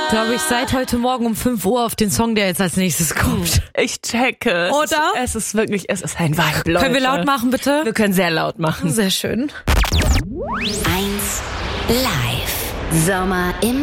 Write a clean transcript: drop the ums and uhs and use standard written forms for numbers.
glaube ich, seit heute Morgen um 5 Uhr auf den Song, der jetzt als nächstes kommt. Ich checke. Oder? Es ist ein Vibe, Leute. Können wir laut machen, bitte? Wir können sehr laut machen. Sehr schön. 1 Live. Sommer im